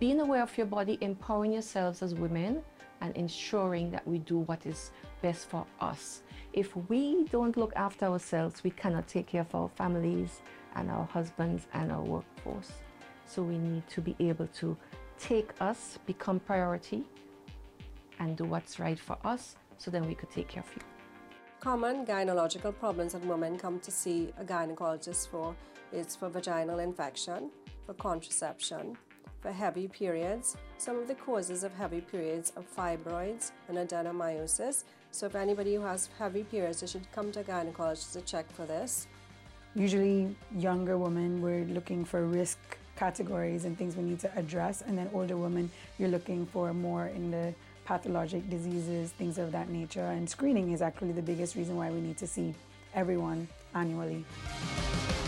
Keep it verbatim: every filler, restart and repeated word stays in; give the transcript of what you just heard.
being aware of your body, empowering yourselves as women, and ensuring that we do what is best for us. If we don't look after ourselves, we cannot take care of our families and our husbands and our workforce. So we need to be able to take us, become priority, and do what's right for us, so then we could take care of you. Common gynecological problems that women come to see a gynecologist for is for vaginal infection, for contraception, for heavy periods. Some of the causes of heavy periods are fibroids and adenomyosis. So if anybody who has heavy periods, they should come to a gynecologist to check for this. Usually younger women, we're looking for risk categories and things we need to address, and then older women, you're looking for more in the pathologic diseases, things of that nature, and screening is actually the biggest reason why we need to see everyone annually.